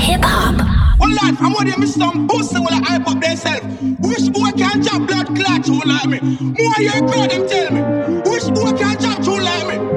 hip hop. Well, lad, I'm one of them some pussy will hype up themselves. Which boy can drop blood clot you like me? More you crowd them tell me. Which boy can drop you like me?